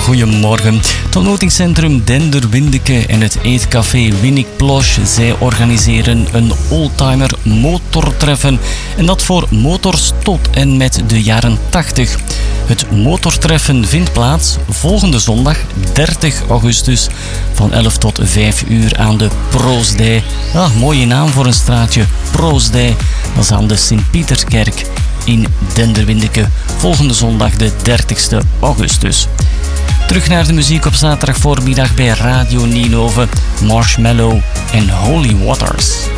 goedemorgen. Het ontmoetingscentrum Denderwindeke en het eetcafé Winnik Ploche, zij organiseren een oldtimer motortreffen. En dat voor motors tot en met de jaren 80. Het motortreffen vindt plaats volgende zondag 30 augustus van 11 tot 5 uur aan de Proosdij. Mooie naam voor een straatje, Proosdij. Dat is aan de Sint-Pieterskerk in Denderwindeke. Volgende zondag de 30ste augustus. Terug naar de muziek op zaterdag voormiddag bij Radio Ninove, Marshmallow en Holy Waters.